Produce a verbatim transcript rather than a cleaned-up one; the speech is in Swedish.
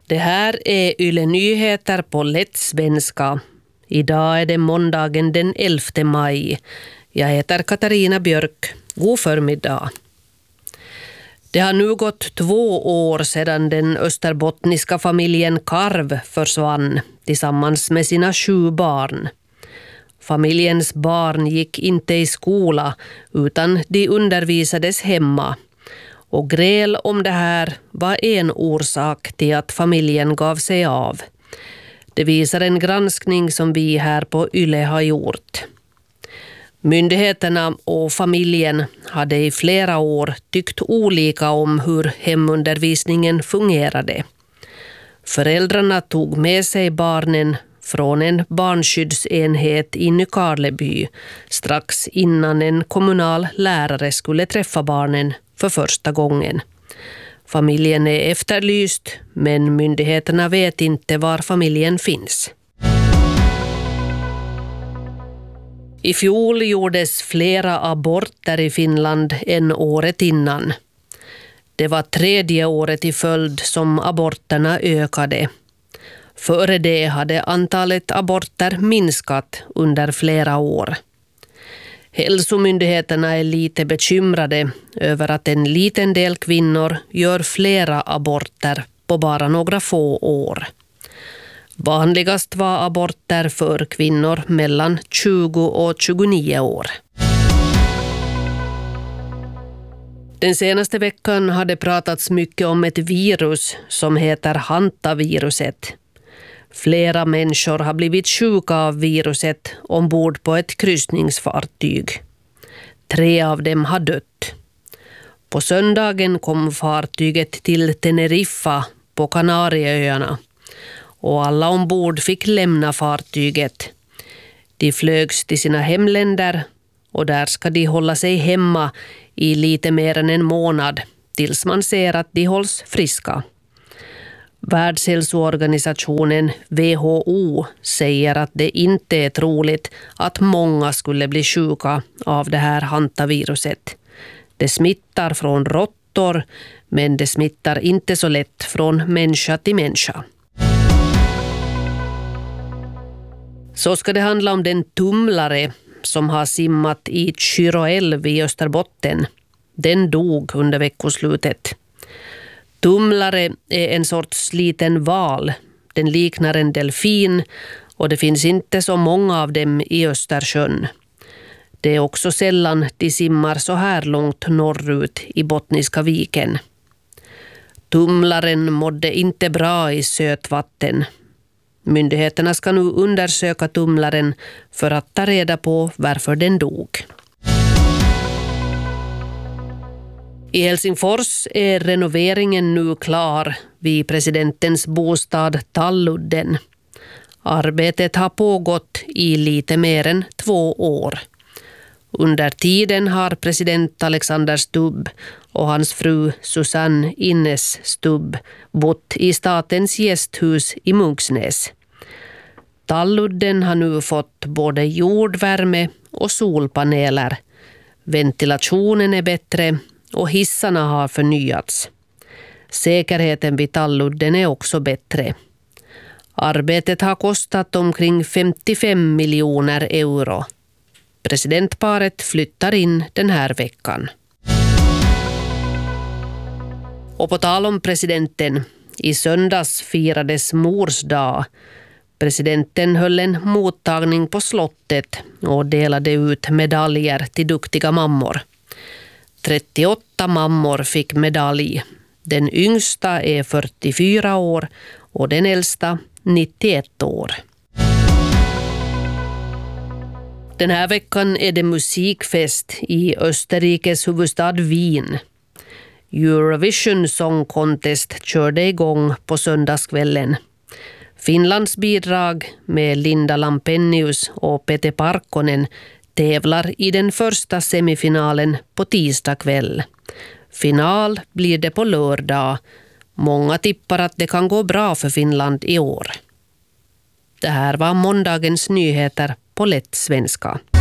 Det här är Yle Nyheter på lätt svenska. Idag är det måndagen den elfte maj. Jag heter Katarina Björk. God förmiddag. Det har nu gått två år sedan den österbottniska familjen Karv försvann tillsammans med sina sju barn. Familjens barn gick inte i skola utan de undervisades hemma. Och gräl om det här var en orsak till att familjen gav sig av. Det visar en granskning som vi här på Yle har gjort. Myndigheterna och familjen hade i flera år tyckt olika om hur hemundervisningen fungerade. Föräldrarna tog med sig barnen från en barnskyddsenhet i Nykarleby strax innan en kommunal lärare skulle träffa barnen för första gången. Familjen är efterlyst, men myndigheterna vet inte var familjen finns. I fjol gjordes flera aborter i Finland än året innan. Det var tredje året i följd som aborterna ökade. Före det hade antalet aborter minskat under flera år. Hälsomyndigheterna är lite bekymrade över att en liten del kvinnor gör flera aborter på bara några få år. Vanligast var aborter för kvinnor mellan tjugo och tjugonio år. Den senaste veckan hade pratats mycket om ett virus som heter hantaviruset. Flera människor har blivit sjuka av viruset ombord på ett kryssningsfartyg. Tre av dem har dött. På söndagen kom fartyget till Teneriffa på Kanarieöarna och alla ombord fick lämna fartyget. De flögs till sina hemländer och där ska de hålla sig hemma i lite mer än en månad tills man ser att de hålls friska. Världshälsoorganisationen W H O säger att det inte är troligt att många skulle bli sjuka av det här hantaviruset. Det smittar från råttor, men det smittar inte så lätt från människa till människa. Så ska det handla om den tumlare som har simmat i Kyröälv i Österbotten. Den dog under veckoslutet. Tumlare är en sorts liten val. Den liknar en delfin och det finns inte så många av dem i Östersjön. Det är också sällan de simmar så här långt norrut i Bottniska viken. Tumlaren mådde inte bra i sötvatten. Myndigheterna ska nu undersöka tumlaren för att ta reda på varför den dog. I Helsingfors är renoveringen nu klar vid presidentens bostad Talludden. Arbetet har pågått i lite mer än två år. Under tiden har president Alexander Stubb och hans fru Susanne Innes Stubb bott i statens gästhus i Munksnäs. Talludden har nu fått både jordvärme och solpaneler. Ventilationen är bättre och hissarna har förnyats. Säkerheten vid Talludden är också bättre. Arbetet har kostat omkring femtiofem miljoner euro. Presidentparet flyttar in den här veckan. Och på tal om presidenten, i söndags firades mors dag. Presidenten höll en mottagning på slottet och delade ut medaljer till duktiga mammor. trettioåtta mammor fick medalj. Den yngsta är fyrtiofyra år och den äldsta nittioett år. Den här veckan är det musikfest i Österrikes huvudstad Wien. Eurovision Song Contest körde igång på söndagskvällen. Finlands bidrag med Linda Lampenius och Pete Parkkonen tävlar i den första semifinalen på tisdag kväll. Final blir det på lördag. Många tippar att det kan gå bra för Finland i år. Det här var måndagens nyheter på lätt svenska.